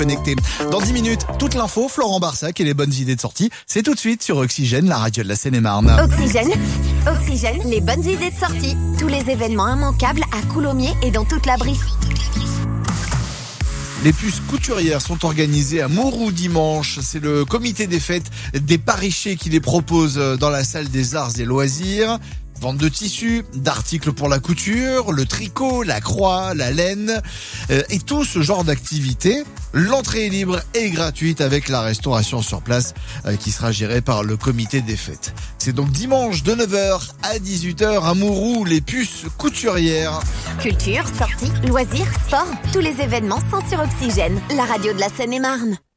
connecté. Dans 10 minutes, toute l'info, Florent Barsac et les bonnes idées de sortie. C'est tout de suite sur Oxygène, la radio de la Seine-et-Marne. Oxygène, les bonnes idées de sortie. Tous les événements immanquables à Coulommiers et dans toute la Brie. Les puces couturières sont organisées à Mourou dimanche. C'est le comité des fêtes des Parichers qui les propose dans la salle des arts et loisirs. Vente de tissus, d'articles pour la couture, le tricot, la croix, la laine et tout ce genre d'activités. L'entrée est libre et gratuite avec la restauration sur place qui sera gérée par le comité des fêtes. C'est donc dimanche de 9h à 18h à Mourou, les puces couturières. Culture, sorties, loisirs, sport, tous les événements sont sur Oxygène, la radio de la Seine-et-Marne.